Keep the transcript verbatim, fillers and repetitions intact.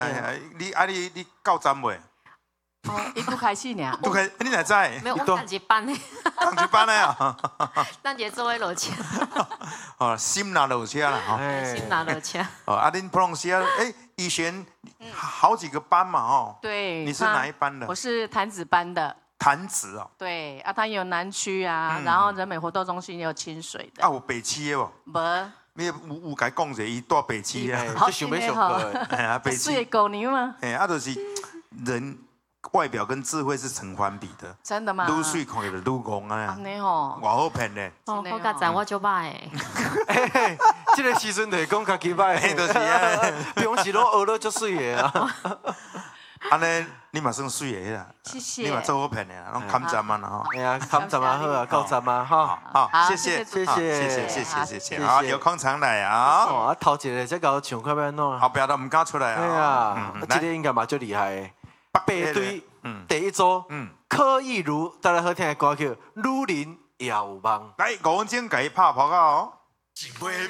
哎呀，你啊你你到站未？ 哦，伊拄开始呢。 拄开，你哪知？ 没有，我等一班呢。 等一班的啊。 等一做位落车。 哦，心拿落车了哈。 心拿落车。 哦，啊，恁普隆西啊，哎，以前好几个班嘛，哦。 对。 你是哪一班的？ 我是弹子班的。 弹子哦。 对啊，它有南区啊，然后人美活动中心也有清水的。 啊，有北区的哦。 无。 你有有甲讲者，伊住北区啊。 好想要上课。 哎呀，北区。 水狗牛吗？ 哎，啊，就是人。外表跟智慧是成反比的， 真的吗？ 愈水看起来愈戆啊！ 你吼， 我好骗的。 哦，我甲赞我就歹。 这个时阵就讲家己歹， 就是啊， 平时拢学了足水的啊。 安尼你嘛算水的啦， 谢谢。 你嘛做好骗的啦，拢砍站嘛吼。 哎呀，砍站嘛好啊，够站嘛哈。 好，谢谢， 谢谢， 谢谢，谢谢，谢谢。好，有空常来啊。 哦，啊头一个再搞唱快要弄。 后壁都唔敢出来啊。 哎呀，这个应该嘛最厉害的。北队第一组，柯以如带来好听的歌曲《女人也有梦》。 来，五分钟给伊拍扑啊哦。